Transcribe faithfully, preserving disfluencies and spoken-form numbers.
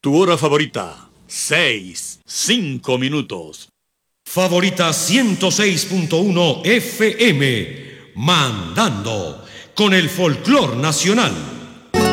Tu hora favorita, seis, cinco minutos. Favorita ciento seis punto uno F M, mandando con el folclor nacional.